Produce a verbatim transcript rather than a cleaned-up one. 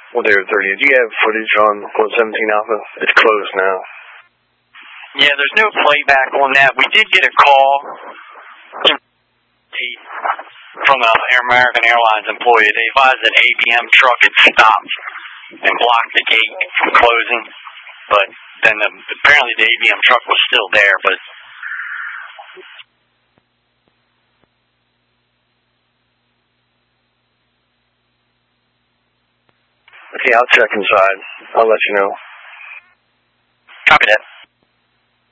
Well, they were thirty. Do you have footage on one seventeen Alpha? It's closed now. Yeah, there's no playback on that. We did get a call from an American Airlines employee. They advised that an A B M truck had stopped and blocked the gate from closing. But then the, apparently the A B M truck was still there, but okay, I'll check inside. I'll let you know. copy that.